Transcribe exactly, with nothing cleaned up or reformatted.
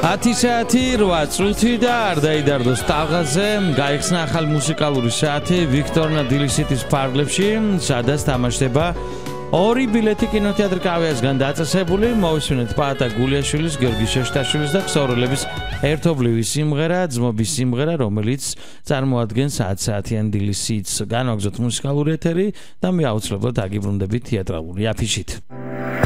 ათი საათი რვა წუთი და არ დაიდარდოს ტალღაზე გაიხსნა ახალი მუსიკალური საათი ვიქტორ ნდილისიტის ფარგლებში, სადაც თამაშდება ორი ბილეთი კინოთეატრ კავიასგან დაწესებული. მოვისმინეთ პაატა გულიაშვილის, გიორგი შეშტაშვილის და ქსოვრელების ერთობლივი სიმღერა, ძმობის სიმღერა, რომელიც წარმოადგენს ათი საათიან დილისიტს. განვაგრძოთ მუსიკალური ეთერი და მე აუცილებლად აგიბრუნდებით თეატრალური აფიშით.